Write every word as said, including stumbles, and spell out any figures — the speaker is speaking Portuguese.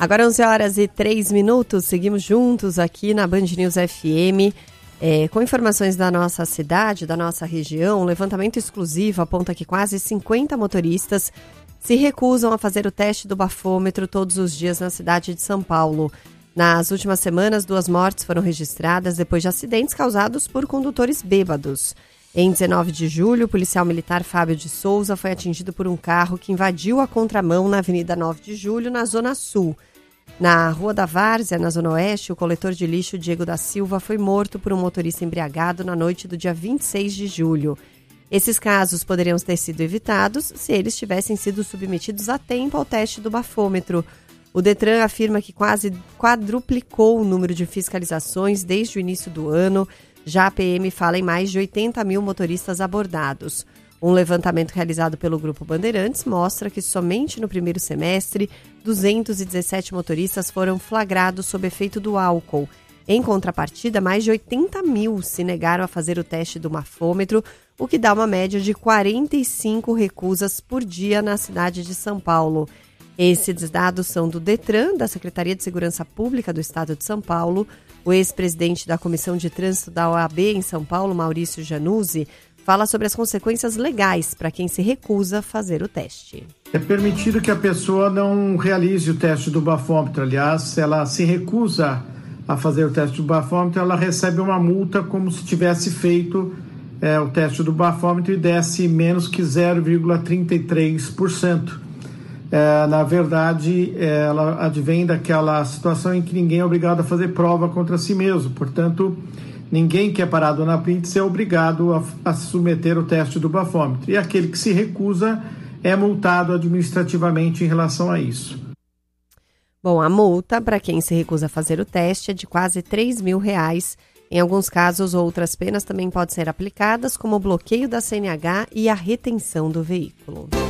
Agora onze horas e três minutos, seguimos juntos aqui na Band News F M, é, com informações da nossa cidade, da nossa região. Um levantamento exclusivo aponta que quase cinquenta motoristas se recusam a fazer o teste do bafômetro todos os dias na cidade de São Paulo. Nas últimas semanas, duas mortes foram registradas depois de acidentes causados por condutores bêbados. Em dezenove de julho, o policial militar Fábio de Souza foi atingido por um carro que invadiu a contramão na Avenida nove de julho, na Zona Sul. Na Rua da Várzea, na Zona Oeste, o coletor de lixo Diego da Silva foi morto por um motorista embriagado na noite do dia vinte e seis de julho. Esses casos poderiam ter sido evitados se eles tivessem sido submetidos a tempo ao teste do bafômetro. O Detran afirma que quase quadruplicou o número de fiscalizações desde o início do ano. Já a P M fala em mais de oitenta mil motoristas abordados. Um levantamento realizado pelo Grupo Bandeirantes mostra que somente no primeiro semestre, duzentos e dezessete motoristas foram flagrados sob efeito do álcool. Em contrapartida, mais de oitenta mil se negaram a fazer o teste do bafômetro, o que dá uma média de quarenta e cinco recusas por dia na cidade de São Paulo. Esses dados são do Detran, da Secretaria de Segurança Pública do Estado de São Paulo. O ex-presidente da Comissão de Trânsito da O A B em São Paulo, Maurício Januzzi, fala sobre as consequências legais para quem se recusa a fazer o teste. É permitido que a pessoa não realize o teste do bafômetro. Aliás, se ela se recusa a fazer o teste do bafômetro, ela recebe uma multa como se tivesse feito é, o teste do bafômetro e desse menos que zero vírgula trinta e três por cento. É, na verdade, é, ela advém daquela situação em que ninguém é obrigado a fazer prova contra si mesmo. Portanto, ninguém que é parado na blitz é obrigado a, a se submeter ao teste do bafômetro. E aquele que se recusa é multado administrativamente em relação a isso. Bom, a multa para quem se recusa a fazer o teste é de quase três mil reais. Em alguns casos, outras penas também podem ser aplicadas, como o bloqueio da C N H e a retenção do veículo.